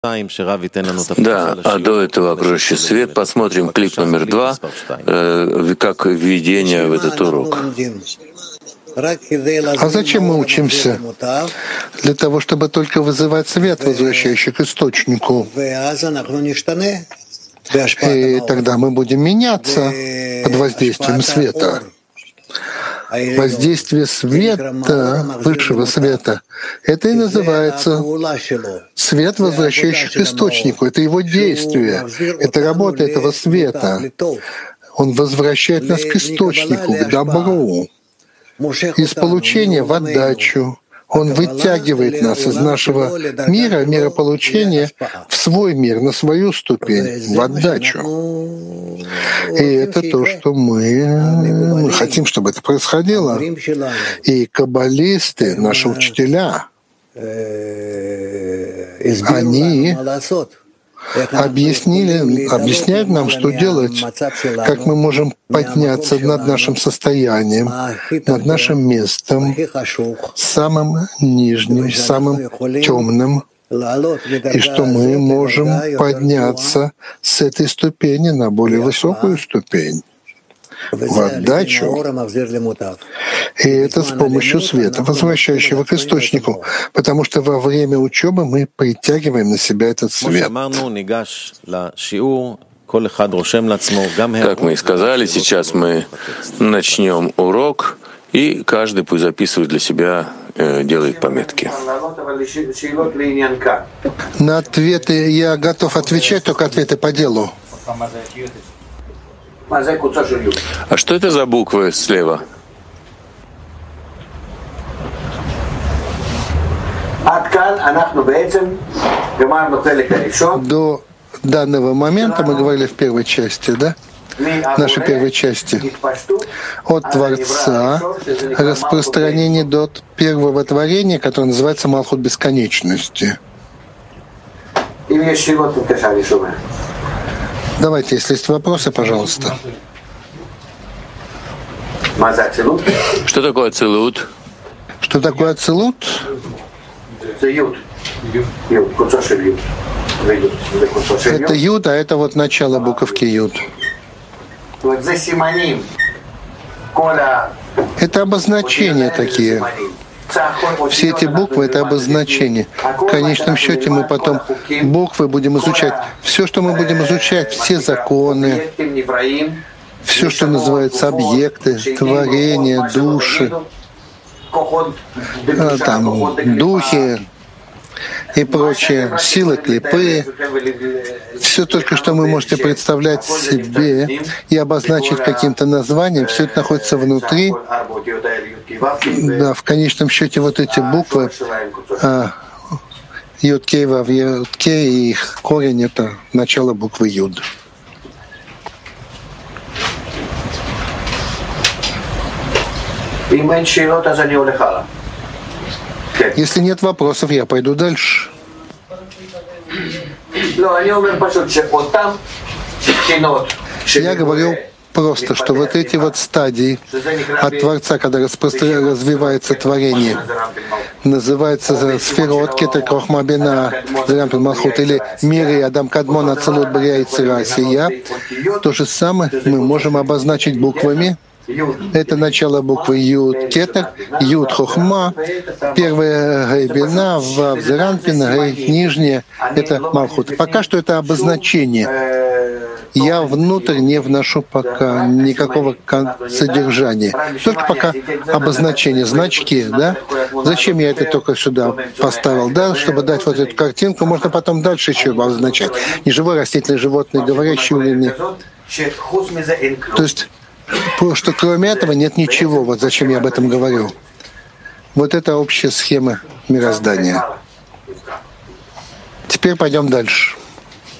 Да, а до этого окружающий свет. Посмотрим клип номер 2, как введение в этот урок. А зачем мы учимся? Для того, чтобы только вызывать свет, возвращающий к источнику. И тогда мы будем меняться под воздействием света. Воздействие света, высшего света, это и называется свет, возвращающий к источнику. Это его действие, это работа этого света. Он возвращает нас к источнику, к добру. Из получения в отдачу. Он вытягивает нас из нашего мира, мира получения, в свой мир, на свою ступень, в отдачу. И это то, что мы хотим, чтобы это происходило. И каббалисты, наши учителя, они объясняют нам, что делать, как мы можем подняться над нашим состоянием, над нашим местом, самым нижним, самым темным, и что мы можем подняться с этой ступени на более высокую ступень, в отдачу. И это с помощью света, возвращающего к источнику, потому что во время учебы мы притягиваем на себя этот свет. Как мы и сказали, сейчас мы начнем урок, и каждый пусть записывает для себя, делает пометки. На ответы я готов отвечать, только ответы по делу. А что это за буквы слева? До данного момента мы говорили в первой части, да? Нашей первой части. От Творца, распространение до первого творения, которое называется Малхут Бесконечности. Давайте, если есть вопросы, пожалуйста. Что такое ацилут? Что такое ацилут? Это юд, а это вот начало буковки юд. Это обозначения такие. Все эти буквы — это обозначения. В конечном счете мы потом буквы будем изучать. Все, что мы будем изучать, все законы, все, что называется объекты, творения, души, там, духи и прочие, силы, клипы. Все только, что вы можете представлять себе и обозначить каким-то названием, все это находится внутри. Да, в конечном счете вот эти буквы Юд Кей Вав Юд Кей, и их корень — это начало буквы Юд. Если нет вопросов, я пойду дальше. Я говорил просто, что вот эти вот стадии от Творца, когда развивается творение, называется сферот, кетер, крохма, бина, зерампин, малхут, или мири, адам, кадмон, ацелут, брия и цира, сия. То же самое мы можем обозначить буквами. Это начало буквы Юд Кетер, Юд Хохма, первая Гей Бина, Вав Зеранпин, Гей нижняя — это Малхут. Пока что это обозначение. Я внутрь не вношу пока никакого содержания. Только пока обозначение, значки, да? Зачем я это только сюда поставил, да? Чтобы дать вот эту картинку, можно потом дальше еще обозначать. Неживой, растительный, животный, говорящий или нет. То есть, что кроме этого нет ничего. Вот зачем я об этом говорю. Вот это общая схема мироздания. Теперь пойдем дальше.